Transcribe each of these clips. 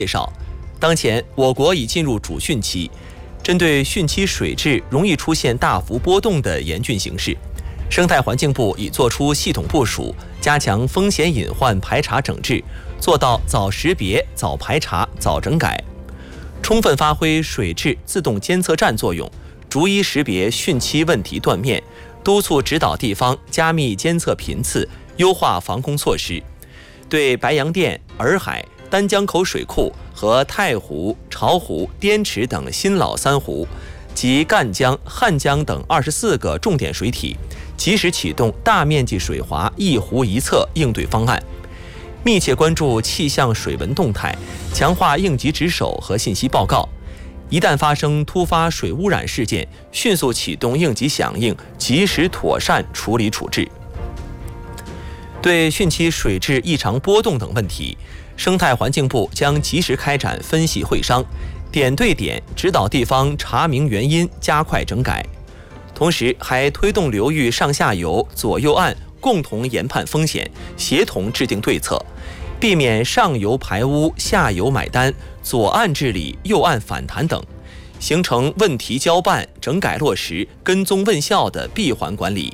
介绍，当前我国已进入主汛期，针对汛期水质容易出现大幅波动的严峻形势，生态环境部已作出系统部署，加强风险隐患排查整治，做到早识别、早排查、早整改，充分发挥水质自动监测站作用，逐一识别汛期问题断面，督促指导地方加密监测频次，优化防控措施，对白洋淀、洱海、丹江口水库和太湖、巢湖、滇池等新老三湖及赣江、汉江等24个重点水体，及时启动大面积水华一湖一策应对方案，密切关注气象水文动态，强化应急值守和信息报告。一旦发生突发水污染事件，迅速启动应急响应，及时妥善处理处置。对汛期水质异常波动等问题，生态环境部将及时开展分析会商，点对点指导地方查明原因，加快整改。同时还推动流域上下游、左右岸共同研判风险，协同制定对策，避免上游排污、下游买单、左岸治理、右岸反弹等，形成问题交办、整改落实、跟踪问效的闭环管理。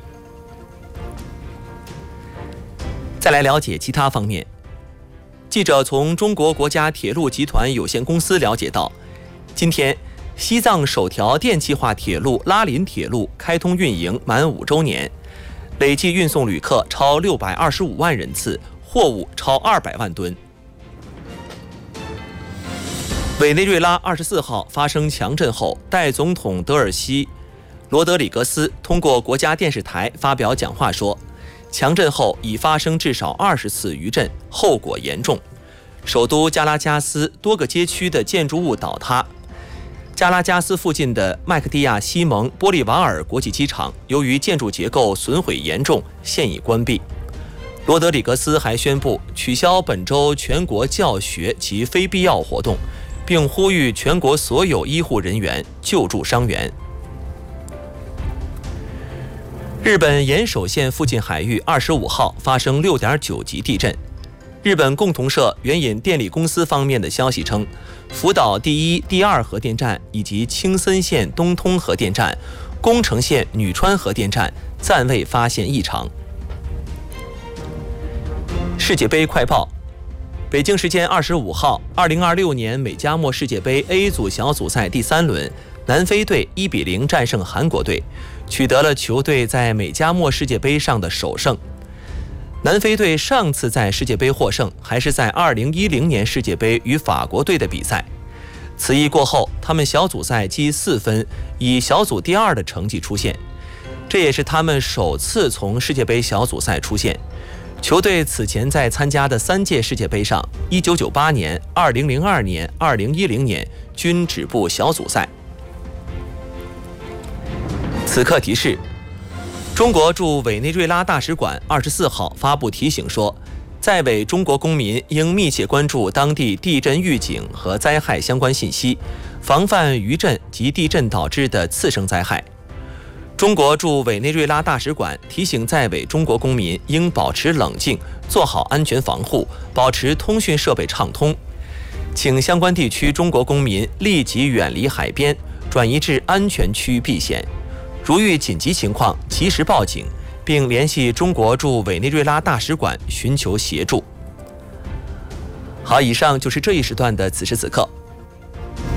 再来了解其他方面。记者从中国国家铁路集团有限公司了解到，今天西藏首条电气化铁路拉林铁路开通运营满5周年，累计运送旅客超625万人次，货物超200万吨。委内瑞拉24号发生强震后，代总统德尔西·罗德里格斯通过国家电视台发表讲话说，强震后已发生至少20次余震，后果严重。首都加拉加斯多个街区的建筑物倒塌。加拉加斯附近的麦克蒂亚西蒙波利瓦尔国际机场由于建筑结构损毁严重，现已关闭。罗德里格斯还宣布取消本周全国教学及非必要活动，并呼吁全国所有医护人员救助伤员。日本岩手县附近海域25号发生6.9级地震。日本共同社援引电力公司方面的消息称，福岛第1、第2核电站以及青森县东通核电站、宫城县女川核电站暂未发现异常。世界杯快报：北京时间25号，2026年美加墨世界杯 A 组小组赛第3轮，南非队1比0战胜韩国队，取得了球队在美加墨世界杯上的首胜。南非队上次在世界杯获胜还是在2010年世界杯与法国队的比赛。此役过后，他们小组赛积4分，以小组第2的成绩出现，这也是他们首次从世界杯小组赛出现。球队此前在参加的3届世界杯上，1998年、2002年、2010年均止步小组赛。此刻提示：中国驻委内瑞拉大使馆24号发布提醒说，在委中国公民应密切关注当地地震预警和灾害相关信息，防范余震及地震导致的次生灾害。中国驻委内瑞拉大使馆提醒在委中国公民应保持冷静，做好安全防护，保持通讯设备畅通，请相关地区中国公民立即远离海边，转移至安全区域避险。如遇紧急情况，及时报警，并联系中国驻委内瑞拉大使馆寻求协助。好，以上就是这一时段的此时此刻。